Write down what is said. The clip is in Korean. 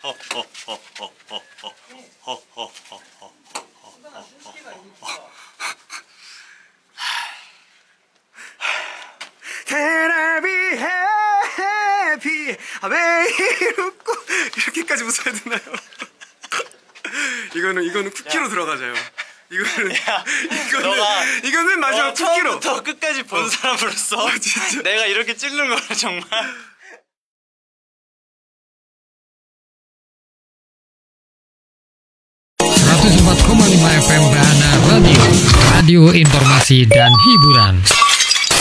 Can I be happy? 매일 웃고 이렇게까지 웃어야 되나요? 이거는 쿠키로 들어가자요. 이거는 마지막 쿠키로. 처음부터 끝까지 본 사람으로서 진짜. 내가 이렇게 찌르는 거는 정말. FM Bahana Radio, radio informasi dan hiburan.